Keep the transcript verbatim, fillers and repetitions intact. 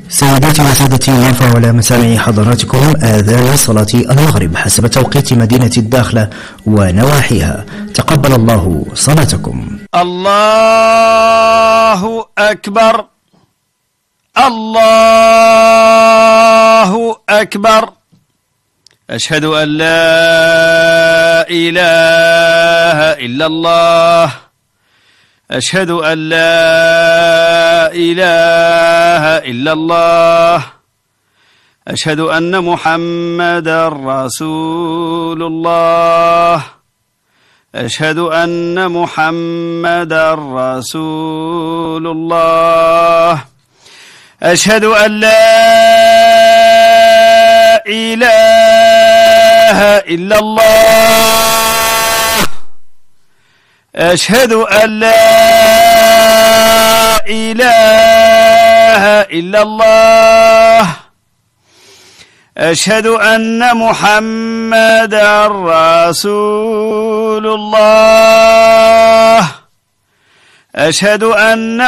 سيداتي وسادتي، يرفع على مسامع حضراتكم آذان صلاة المغرب حسب توقيت مدينة الداخلة ونواحيها. تقبل الله صلاتكم. الله أكبر، الله أكبر. أشهد أن لا إله إلا الله، أشهد أن لا إله إلا الله، أشهد أن محمدا رسول الله، أشهد أن محمدا رسول الله، أشهد أن لا إله إلا الله، أشهد أن لا إله إلا الله، أشهد أن محمدا رسول الله، أشهد أن